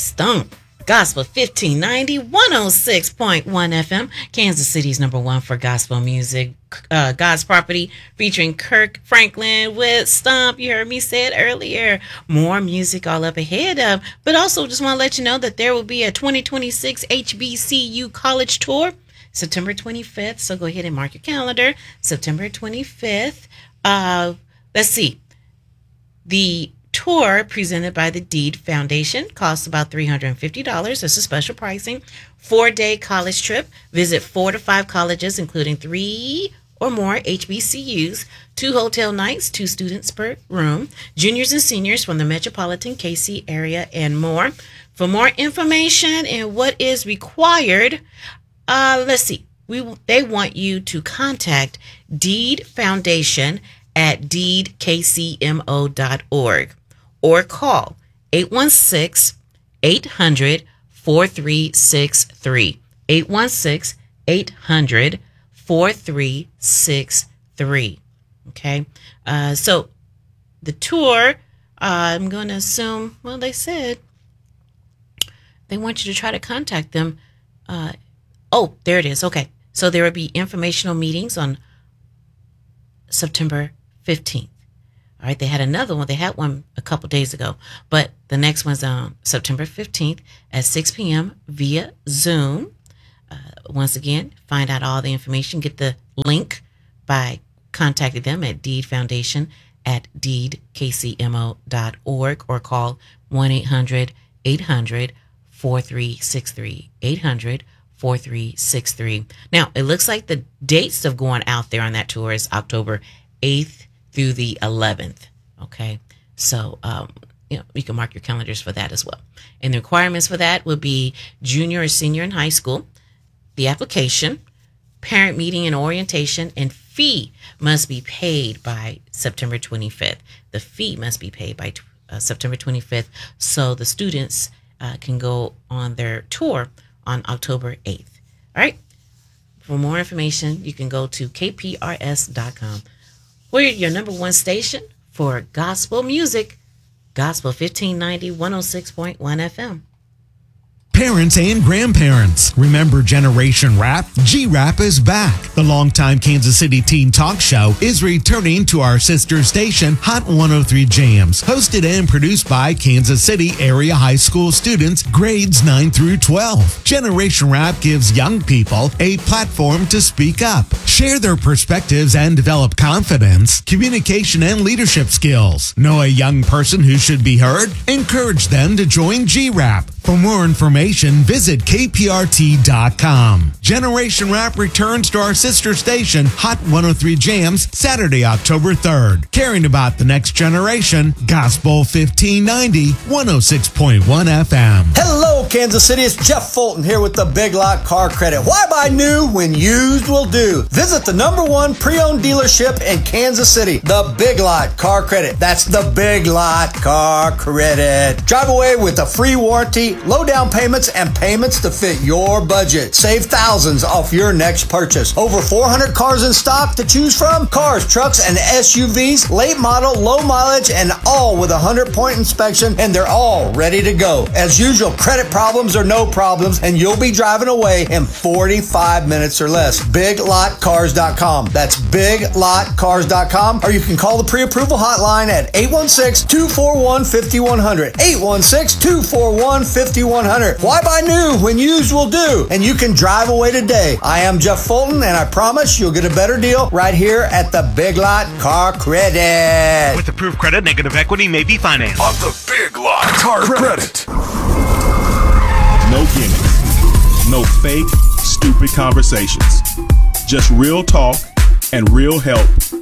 Stump. Gospel 1590, 106.1 FM, Kansas City's #1 for gospel music. God's Property featuring Kirk Franklin with Stump. You heard me say it earlier. More music all up ahead. But also just want to let you know that there will be a 2026 HBCU college tour September 25th. So go ahead and mark your calendar. September 25th. Let's see. The tour presented by the Deed Foundation costs about $350. That's a special pricing. 4-day college trip. Visit 4 to 5 colleges, including 3 or more HBCUs, 2 hotel nights, 2 students per room, juniors and seniors from the metropolitan KC area, and more. For more information and what is required, let's see. They want you to contact Deed Foundation at deedkcmo.org. or call 816-800-4363. 816-800-4363. Okay. So the tour, I'm going to assume, well, they said they want you to try to contact them. Oh, there it is. Okay. So there will be informational meetings on September 15th. All right, they had another one. They had one a couple days ago, but the next one's on September 15th at 6 p.m. via Zoom. Once again, find out all the information. Get the link by contacting them at Deed Foundation at deedkcmo.org or call 1-800-800-4363. 800-4363. Now, it looks like the dates of going out there on that tour is October 8th through the 11th. Okay. So, you can mark your calendars for that as well. And the requirements for that would be junior or senior in high school, the application, parent meeting and orientation, and fee must be paid by September 25th. The fee must be paid by September 25th so the students can go on their tour on October 8th. All right. For more information, you can go to kprs.com. We're your #1 station for gospel music, Gospel 1590, 106.1 FM. Parents and grandparents, remember Generation Rap? G-Rap is back. The longtime Kansas City teen talk show is returning to our sister station, Hot 103 Jams, hosted and produced by Kansas City area high school students, grades 9 through 12. Generation Rap gives young people a platform to speak up, share their perspectives, and develop confidence, communication, and leadership skills. Know a young person who should be heard? Encourage them to join G-Rap. For more information, visit kprt.com. Generation Rap returns to our sister station, Hot 103 Jams, Saturday, October 3rd. Caring about the next generation, Gospel 1590, 106.1 FM. Hello, Kansas City. It's Jeff Fulton here with the Big Lot Car Credit. Why buy new when used will do? Visit the #1 pre-owned dealership in Kansas City, the Big Lot Car Credit. That's the Big Lot Car Credit. Drive away with a free warranty, low down payments, and payments to fit your budget. Save thousands off your next purchase. Over 400 cars in stock to choose from. Cars, trucks, and SUVs, late model, low mileage, and all with a 100-point inspection, and they're all ready to go. As usual, credit problems or no problems, and you'll be driving away in 45 minutes or less. BigLotCars.com. That's BigLotCars.com, or you can call the pre-approval hotline at 816-241-5100. 816-241-5100. Why buy new when used will do? And you can drive away today. I am Jeff Fulton, and I promise you'll get a better deal right here at the Big Lot Car Credit. With approved credit, negative equity may be financed. On the Big Lot Car Credit. No gimmicks. No fake, stupid conversations. Just real talk and real help